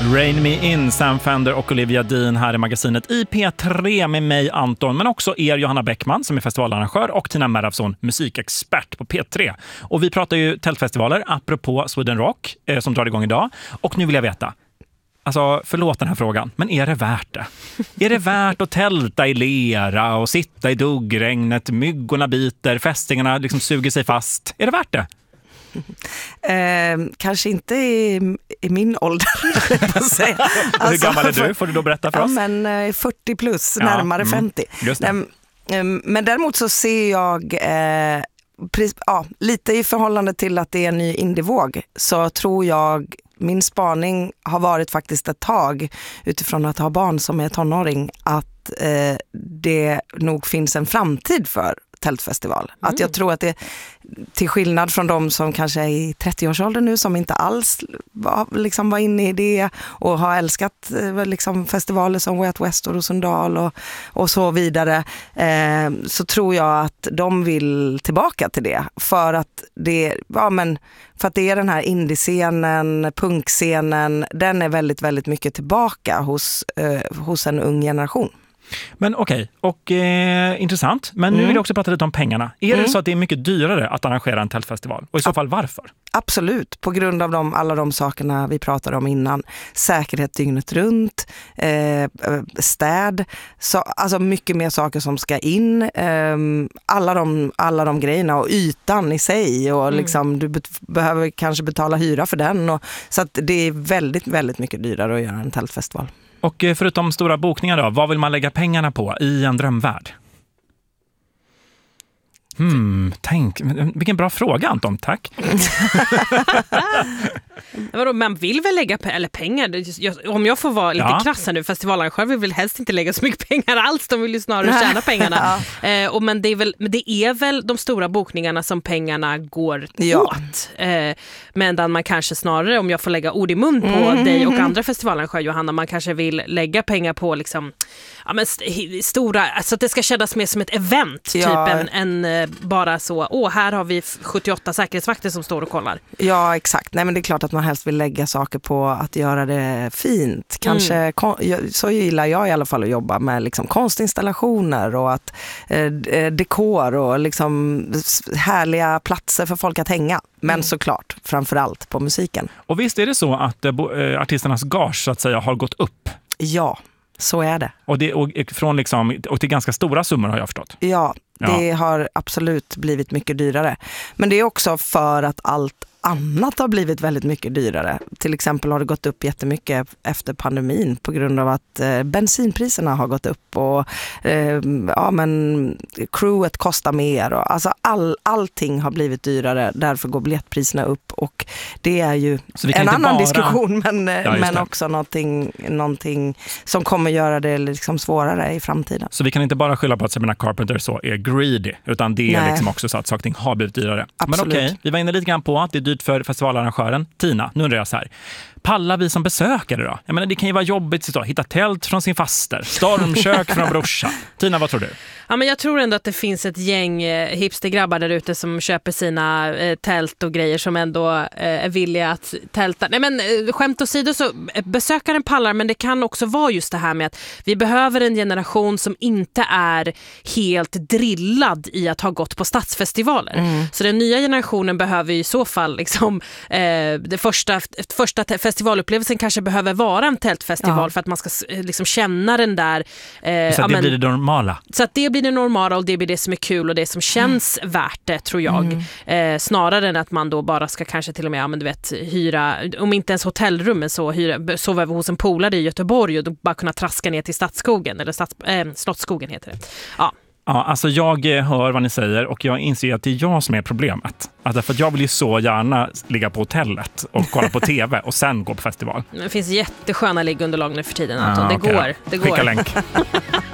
Rain Me In, Sam Fender och Olivia Dean här i magasinet i P3 med mig Anton, men också er Johanna Bäckman som är festivalarrangör och Tina Merafsson, musikexpert på P3. Och vi pratar ju tältfestivaler apropå Sweden Rock som drar igång idag. Och nu vill jag veta, alltså förlåt den här frågan, men är det värt det? Är det värt att tälta i lera och sitta i duggregnet, myggorna biter, fästingarna liksom suger sig fast? Är det värt det? Kanske inte i min ålder. Alltså, hur gammal är du? Får du då berätta för oss? Men 40 plus, närmare 50. Men däremot så ser jag lite i förhållande till att det är en ny indievåg, så tror jag min spaning har varit faktiskt ett tag utifrån att ha barn som är tonåring att det nog finns en framtid för tältfestival. Att jag tror att det, till skillnad från de som kanske är i 30-årsåldern nu som inte alls var inne i det och har älskat liksom festivaler som Way Out West och Rosendal och så vidare, så tror jag att de vill tillbaka till det för att det är den här indiescenen, punkscenen, den är väldigt, väldigt mycket tillbaka hos en ung generation. Men okej, intressant. Men nu vill jag också prata lite om pengarna. Är det så att det är mycket dyrare att arrangera en tältfestival? Och i så fall varför? Absolut, på grund av alla de sakerna vi pratade om innan. Säkerhet dygnet runt, städ, alltså mycket mer saker som ska in. Alla de grejerna och ytan i sig och liksom, du behöver kanske betala hyra för den. Så att det är väldigt, väldigt mycket dyrare att göra en tältfestival. Och förutom stora bokningar då, vad vill man lägga pengarna på i en drömvärld? Tänk, vilken bra fråga Anton, tack. Man vill väl lägga pengar, om jag får vara lite krass här nu, festivalarrangör vill väl helst inte lägga så mycket pengar alls, de vill ju snarare tjäna pengarna. Men det är väl de stora bokningarna som pengarna går åt. Medan man kanske snarare, om jag får lägga ord i mun på dig och andra festivalarrangörer, Johanna, man kanske vill lägga pengar på liksom, stora, alltså att det ska kännas mer som ett event, typ en bara så, här har vi 78 säkerhetsvakter som står och kollar. Ja, exakt. Nej, men det är klart att man helst vill lägga saker på att göra det fint. Kanske, så gillar jag i alla fall att jobba med liksom konstinstallationer och att dekor och liksom härliga platser för folk att hänga. Men såklart, framförallt på musiken. Och visst är det så att artisternas gage så att säga har gått upp? Ja, så är det. Och till ganska stora summor har jag förstått. Ja, det har absolut blivit mycket dyrare. Men det är också för att allt annat har blivit väldigt mycket dyrare. Till exempel har det gått upp jättemycket efter pandemin på grund av att bensinpriserna har gått upp och crewet kostar mer. Och, alltså allting har blivit dyrare, därför går biljettpriserna upp och det är ju en annan diskussion men också någonting som kommer göra det liksom svårare i framtiden. Så vi kan inte bara skylla på att Sabrina Carpenter så är greedy, utan det är liksom också så att saker och ting har blivit dyrare. Absolut. Men okej, vi var inne lite grann på att det är dyrt för festivalarrangören. Tina, nu undrar jag så här. Pallar vi som besökare då? Jag menar, det kan ju vara jobbigt att hitta tält från sin faster, stormkök från brorsa. Tina, vad tror du? Ja, men jag tror ändå att det finns ett gäng hipstergrabbar där ute som köper sina tält och grejer som ändå är villiga att tälta. Nej, men skämt åsido, så besökaren pallar, men det kan också vara just det här med att vi behöver en generation som inte är helt drillad i att ha gått på stadsfestivaler. Så den nya generationen behöver i så fall liksom, det första festivalupplevelsen kanske behöver vara en tältfestival för att man ska liksom känna den där så att det blir det normala. Så att det blir det normala och det blir det som är kul och det som känns värt det, tror jag. Snarare än att man då bara ska kanske till och med hyra, om inte ens hotellrummen, så sova hos en polare i Göteborg och då bara kunna traska ner till Stadsskogen eller Slottsskogen heter det. Ja, alltså jag hör vad ni säger och jag inser att det är jag som är problemet. Alltså för att jag vill ju så gärna ligga på hotellet och kolla på tv och sen gå på festival. Det finns jättesköna liggunderlag nu för tiden, Anton. Det går. Skicka länk.